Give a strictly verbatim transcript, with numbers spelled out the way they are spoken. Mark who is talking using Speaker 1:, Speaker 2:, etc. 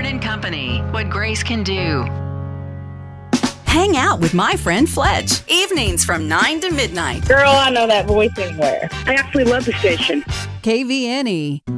Speaker 1: and Company, what Grace can do.
Speaker 2: Hang out with my friend Fletch. Evenings from nine to midnight.
Speaker 3: Girl, I know that voice anywhere. I actually love the station.
Speaker 2: K V N E.